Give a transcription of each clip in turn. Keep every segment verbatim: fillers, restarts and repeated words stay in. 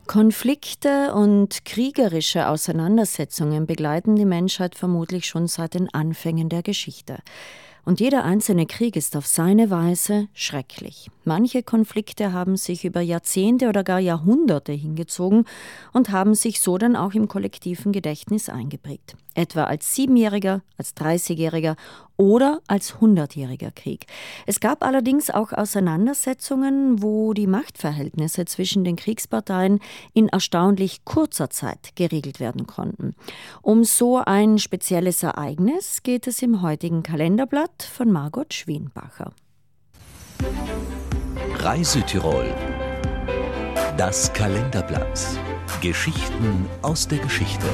Konflikte und kriegerische Auseinandersetzungen begleiten die Menschheit vermutlich schon seit den Anfängen der Geschichte. Und jeder einzelne Krieg ist auf seine Weise schrecklich. Manche Konflikte haben sich über Jahrzehnte oder gar Jahrhunderte hingezogen und haben sich so dann auch im kollektiven Gedächtnis eingeprägt. Etwa als siebenjähriger, als dreißigjähriger oder als hundertjähriger Krieg. Es gab allerdings auch Auseinandersetzungen, wo die Machtverhältnisse zwischen den Kriegsparteien in erstaunlich kurzer Zeit geregelt werden konnten. Um so ein spezielles Ereignis geht es im heutigen Kalenderblatt von Margot Schwienbacher. Reisetirol. Das Kalenderblatt. Geschichten aus der Geschichte.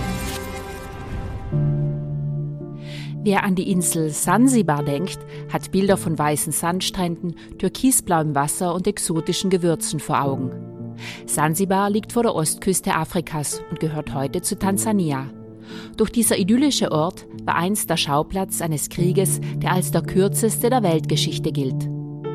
Wer an die Insel Sansibar denkt, hat Bilder von weißen Sandstränden, türkisblauem Wasser und exotischen Gewürzen vor Augen. Sansibar liegt vor der Ostküste Afrikas und gehört heute zu Tansania. Doch dieser idyllische Ort war einst der Schauplatz eines Krieges, der als der kürzeste der Weltgeschichte gilt.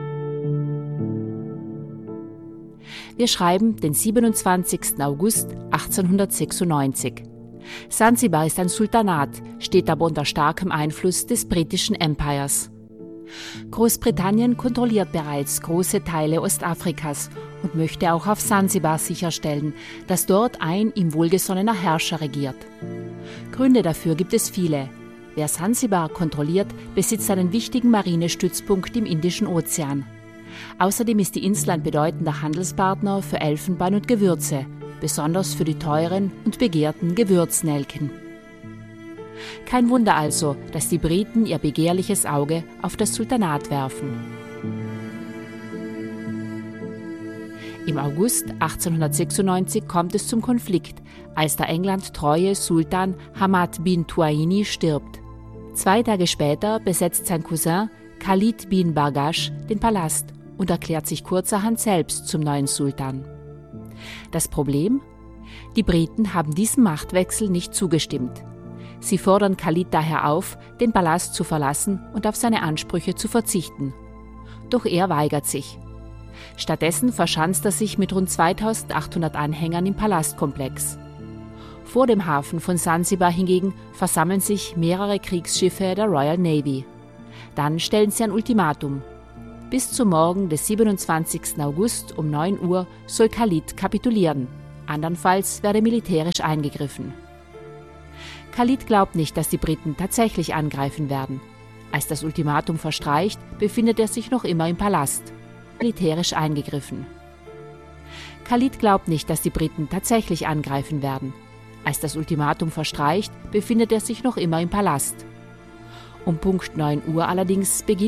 Wir schreiben den siebenundzwanzigsten August achtzehnhundertsechsundneunzig. Sansibar ist ein Sultanat, steht aber unter starkem Einfluss des britischen Empires. Großbritannien kontrolliert bereits große Teile Ostafrikas und möchte auch auf Sansibar sicherstellen, dass dort ein ihm wohlgesonnener Herrscher regiert. Gründe dafür gibt es viele. Wer Sansibar kontrolliert, besitzt einen wichtigen Marinestützpunkt im Indischen Ozean. Außerdem ist die Insel ein bedeutender Handelspartner für Elfenbein und Gewürze, besonders für die teuren und begehrten Gewürznelken. Kein Wunder also, dass die Briten ihr begehrliches Auge auf das Sultanat werfen. Im August achtzehnhundertsechsundneunzig kommt es zum Konflikt, als der England treue Sultan Hamad bin Tuaini stirbt. Zwei Tage später besetzt sein Cousin Khalid bin Bargash den Palast und erklärt sich kurzerhand selbst zum neuen Sultan. Das Problem? Die Briten haben diesem Machtwechsel nicht zugestimmt. Sie fordern Khalid daher auf, den Palast zu verlassen und auf seine Ansprüche zu verzichten. Doch er weigert sich. Stattdessen verschanzt er sich mit rund zweitausendachthundert Anhängern im Palastkomplex. Vor dem Hafen von Sansibar hingegen versammeln sich mehrere Kriegsschiffe der Royal Navy. Dann stellen sie ein Ultimatum. Bis zum Morgen des siebenundzwanzigsten August um neun Uhr soll Khalid kapitulieren, andernfalls werde militärisch eingegriffen. Khalid glaubt nicht, dass die Briten tatsächlich angreifen werden. Als das Ultimatum verstreicht, befindet er sich noch immer im Palast, militärisch eingegriffen. Khalid glaubt nicht, dass die Briten tatsächlich angreifen werden. Als das Ultimatum verstreicht, befindet er sich noch immer im Palast. Um Punkt neun Uhr allerdings beginnt